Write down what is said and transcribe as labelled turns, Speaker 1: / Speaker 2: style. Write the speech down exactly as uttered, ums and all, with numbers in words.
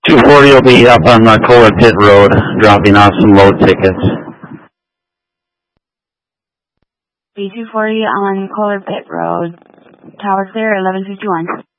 Speaker 1: two forty will be up on the Kohler Pit Road, dropping off some load tickets.
Speaker 2: B two forty on Kohler Pit Road, Tower clear, eleven fifty-one.